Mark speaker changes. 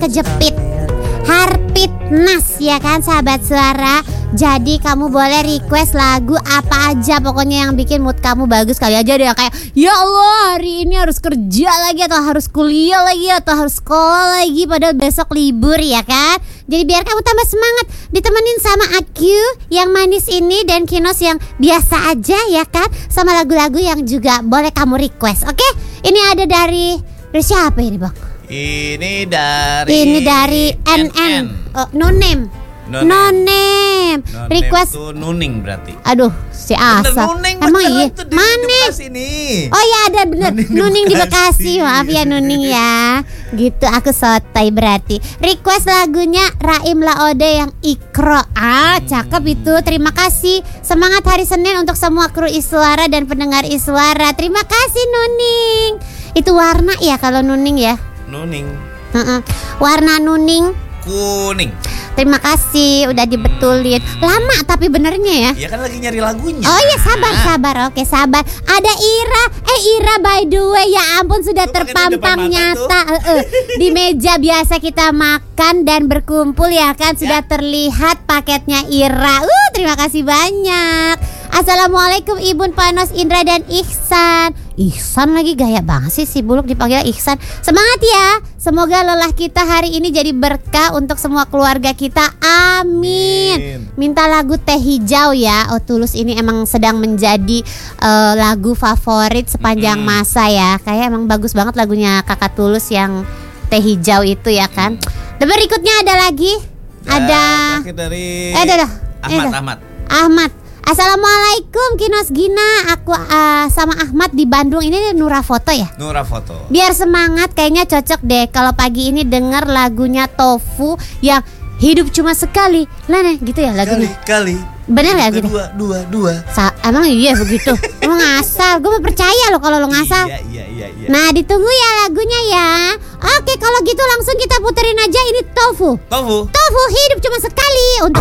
Speaker 1: kejepit. Harpitnas ya kan sahabat suara. Jadi kamu boleh request lagu apa aja, pokoknya yang bikin mood kamu bagus. Kali aja deh kayak ya Allah hari ini harus kerja lagi, atau harus kuliah lagi, atau harus sekolah lagi, padahal besok libur ya kan. Jadi biar kamu tambah semangat, ditemenin sama Aku yang manis ini dan Kinos yang biasa aja ya kan, sama lagu-lagu yang juga boleh kamu request. Oke, ini ada dari siapa ini bang?
Speaker 2: Ini dari
Speaker 1: NN. No name. Request
Speaker 2: itu nuning berarti.
Speaker 1: Aduh, si Asa. Emang iya? Mana? Oh iya ada bener. Nuning di Bekasi. Maaf ya Nuning ya. Gitu aku sotoy berarti. Request lagunya Raim Laode yang Ikro. Cakep itu. Terima kasih. Semangat hari Senin untuk semua kru Iswara dan pendengar Iswara. Terima kasih Nuning. Itu warna ya kalau Nuning ya?
Speaker 2: Nuning.
Speaker 1: Warna Nuning
Speaker 2: kuning.
Speaker 1: Terima kasih udah dibetulin. Lama tapi benernya ya.
Speaker 2: Ya kan lagi nyari lagunya.
Speaker 1: Oh iya sabar. Oke sabar. Ada Ira. Ira by the way, ya ampun sudah terpampang nyata di meja biasa kita makan dan berkumpul ya kan. Sudah terlihat paketnya Ira. Terima kasih banyak. Assalamualaikum Ibun, Panos, Indra dan Ihsan. Ihsan lagi gaya banget sih si Buluk dipanggil Ihsan. Semangat ya. Semoga lelah kita hari ini jadi berkah untuk semua keluarga kita. Amin. Minta lagu Teh Hijau ya. Tulus ini emang sedang menjadi lagu favorit sepanjang masa ya. Kayak emang bagus banget lagunya Kakak Tulus yang Teh Hijau itu ya kan. Dan berikutnya ada lagi. Ada
Speaker 2: dari
Speaker 1: Ahmad. Assalamualaikum Kinos Gina. Aku sama Ahmad di Bandung. Ini Nura Foto ya?
Speaker 2: Nura Foto.
Speaker 1: Biar semangat, kayaknya cocok deh kalau pagi ini denger lagunya Tofu yang hidup cuma sekali. Lah gitu ya lagunya.
Speaker 2: Kali.
Speaker 1: Bener gak gitu?
Speaker 2: Dua.
Speaker 1: Emang iya begitu? Emang ngasal. Gue percaya loh kalau lo ngasal.
Speaker 2: Iya.
Speaker 1: Nah ditunggu ya lagunya ya. Oke kalau gitu langsung kita puterin aja ini Tofu.
Speaker 2: Tofu
Speaker 1: Hidup cuma sekali. Untuk